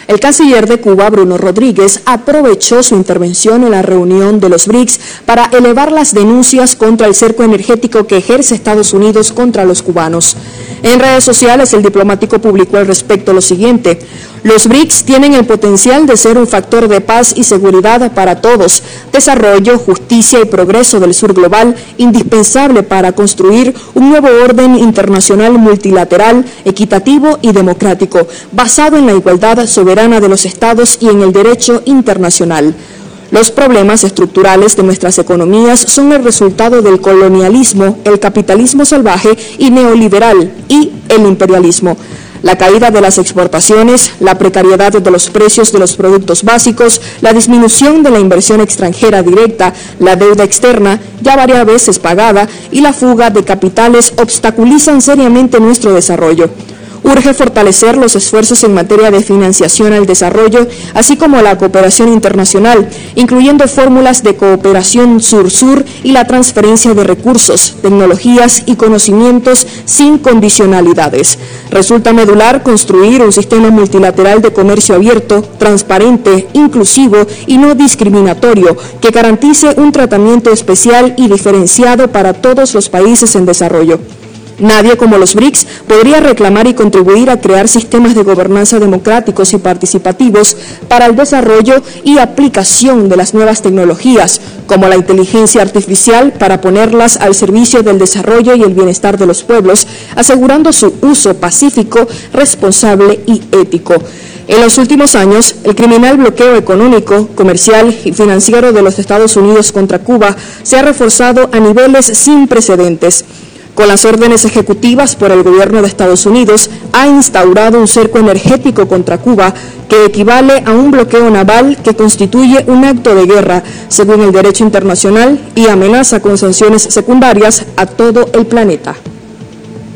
El canciller de Cuba, Bruno Rodríguez, aprovechó su intervención en la reunión de los BRICS para elevar las denuncias contra el cerco energético que ejerce Estados Unidos contra los cubanos. En redes sociales, el diplomático publicó al respecto lo siguiente: los BRICS tienen el potencial de ser un factor de paz y seguridad para todos, desarrollo, justicia y progreso del sur global, indispensable para construir un nuevo orden internacional multilateral, equitativo y democrático, basado en la igualdad soberana de los estados y en el derecho internacional. Los problemas estructurales de nuestras economías son el resultado del colonialismo, el capitalismo salvaje y neoliberal y el imperialismo. La caída de las exportaciones, la precariedad de los precios de los productos básicos, la disminución de la inversión extranjera directa, la deuda externa, ya varias veces pagada, y la fuga de capitales obstaculizan seriamente nuestro desarrollo. Urge fortalecer los esfuerzos en materia de financiación al desarrollo, así como la cooperación internacional, incluyendo fórmulas de cooperación sur-sur y la transferencia de recursos, tecnologías y conocimientos sin condicionalidades. Resulta medular construir un sistema multilateral de comercio abierto, transparente, inclusivo y no discriminatorio, que garantice un tratamiento especial y diferenciado para todos los países en desarrollo. Nadie como los BRICS podría reclamar y contribuir a crear sistemas de gobernanza democráticos y participativos para el desarrollo y aplicación de las nuevas tecnologías, como la inteligencia artificial, para ponerlas al servicio del desarrollo y el bienestar de los pueblos, asegurando su uso pacífico, responsable y ético. En los últimos años, el criminal bloqueo económico, comercial y financiero de los Estados Unidos contra Cuba se ha reforzado a niveles sin precedentes. Con las órdenes ejecutivas por el gobierno de Estados Unidos, ha instaurado un cerco energético contra Cuba que equivale a un bloqueo naval que constituye un acto de guerra, según el derecho internacional, y amenaza con sanciones secundarias a todo el planeta.